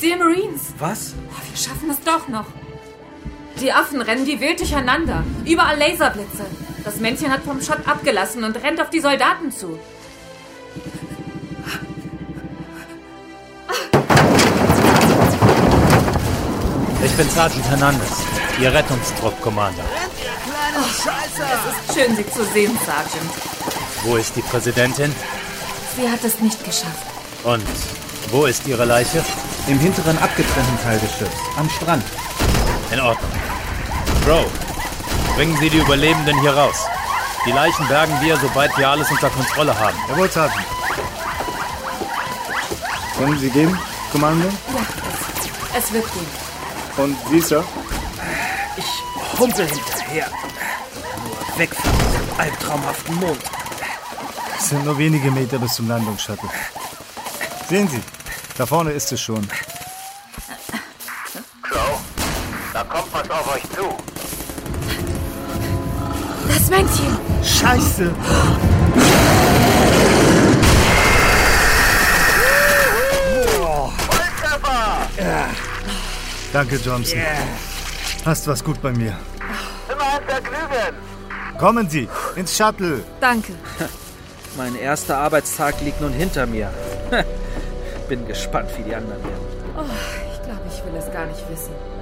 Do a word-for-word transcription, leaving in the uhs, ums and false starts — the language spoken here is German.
sehe Marines. Was? Oh, wir schaffen es doch noch. Die Affen rennen wie wild durcheinander. Überall Laserblitze. Das Männchen hat vom Schott abgelassen und rennt auf die Soldaten zu. Ich bin Sergeant Hernandez, Ihr Rettungstrupp-Commander. Es ist schön, Sie zu sehen, Sergeant. Wo ist die Präsidentin? Sie hat es nicht geschafft. Und wo ist Ihre Leiche? Im hinteren abgetrennten Teil des Schiffs, am Strand. In Ordnung. Bro, bringen Sie die Überlebenden hier raus. Die Leichen bergen wir, sobald wir alles unter Kontrolle haben. Jawohl, Sergeant. Können Sie gehen, Kommando? Ja, es, es wird gehen. Und Sie, Sir? Ich humpel hinterher. Nur weg von diesem albtraumhaften Mond. Es sind nur wenige Meter bis zum Landungsshuttle. Sehen Sie, da vorne ist es schon. Crow, da kommt was auf euch zu. Das Männchen! Scheiße! Volltreffer! Danke, Johnson. Hast was gut bei mir. Immer ein Vergnügen! Kommen Sie, ins Shuttle. Danke. Mein erster Arbeitstag liegt nun hinter mir. Bin gespannt, wie die anderen werden. Oh, ich glaube, ich will es gar nicht wissen.